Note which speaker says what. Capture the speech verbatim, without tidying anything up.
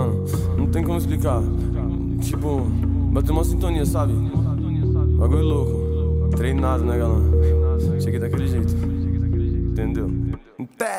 Speaker 1: Mano, não tem como explicar. Tipo, bateu uma sintonia, sabe? Bagulho louco. Treinado, né, galã? Cheguei daquele jeito. Entendeu?